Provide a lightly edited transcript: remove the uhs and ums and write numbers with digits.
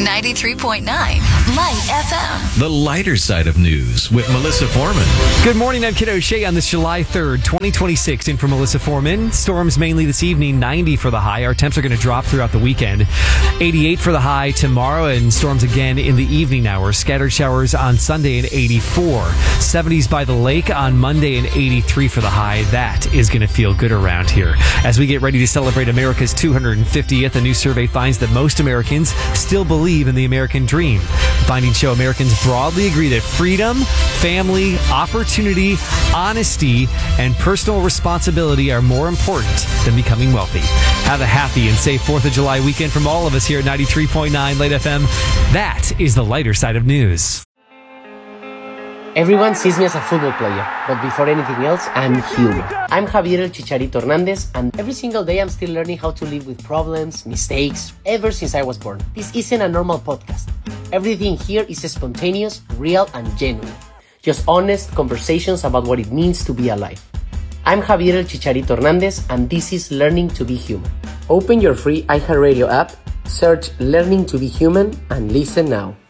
93.9 Light FM. The lighter side of news with Melissa Foreman. Good morning, I'm Kid O'Shea on this July 3rd, 2026. In for Melissa Foreman. Storms mainly this evening, 90 for the high. Our temps are going to drop throughout the weekend. 88 for the high tomorrow, and storms again in the evening hours. Scattered showers on Sunday and 84. 70s by the lake on Monday and 83 for the high. That is going to feel good around here. As we get ready to celebrate America's 250th, a new survey finds that most Americans still believe in the American dream. Findings show Americans broadly agree that freedom, family, opportunity, honesty, and personal responsibility are more important than becoming wealthy. Have a happy and safe 4th of July weekend from all of us here at 93.9 Light FM. That is the lighter side of news. Everyone sees me as a football player, but before anything else, I'm human. I'm Javier El Chicharito Hernandez, and every single day I'm still learning how to live with problems, mistakes, ever since I was born. This isn't a normal podcast. Everything here is spontaneous, real, and genuine. Just honest conversations about what it means to be alive. I'm Javier El Chicharito Hernandez, and this is Learning to be Human. Open your free iHeartRadio app, search Learning to be Human, and listen now.